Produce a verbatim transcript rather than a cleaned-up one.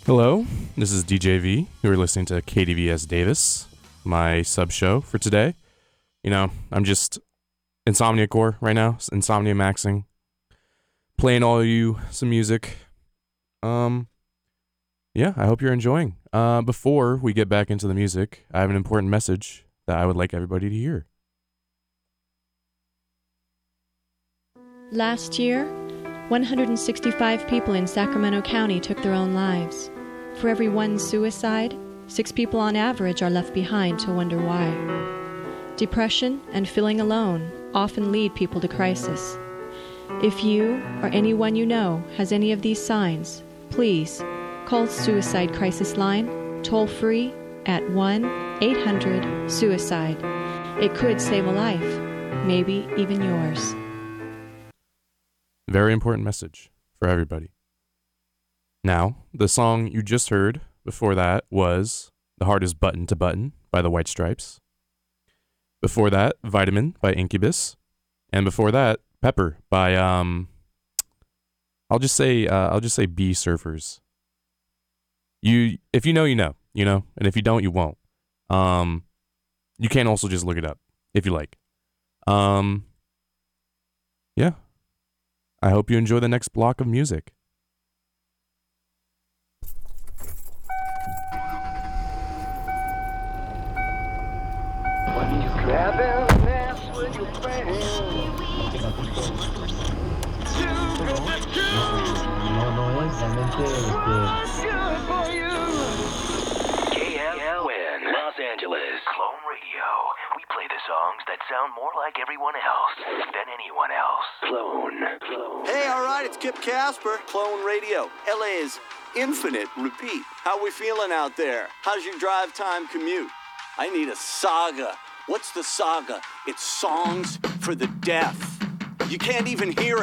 Hello, this is D J V. You're listening to K D V S Davis, my sub show for today. You know, I'm just insomnia core right now, insomnia maxing, playing all of you some music. Um, yeah, I hope you're enjoying. Uh, before we get back into the music, I have an important message that I would like everybody to hear. Last year, one hundred sixty-five people in Sacramento County took their own lives. For every one suicide, six people on average are left behind to wonder why. Depression and feeling alone often lead people to crisis. If you or anyone you know has any of these signs, please call Suicide Crisis Line toll-free at one eight hundred suicide. It could save a life, maybe even yours. Very important message for everybody. Now, the song you just heard before that was The Heart is Button to Button by the White Stripes. Before that, Vitamin by Incubus. And before that, Pepper by, um, I'll just say, uh, I'll just say B Surfers. You, if you know, you know, you know, and if you don't, you won't. Um, you can also just look it up if you like. Um, yeah. I hope you enjoy the next block of music. When you grab and dance with your friends, No, no es realmente este. K L N, Los Angeles. Clone Radio. We play the songs that sound more like everyone else than anyone else. Clone. Clone. Hey, all right, it's Kip Casper, Clone Radio. L A's Infinite Repeat. How we feeling out there? How's your drive time commute? I need a saga. What's the saga? It's songs for the deaf. You can't even hear it.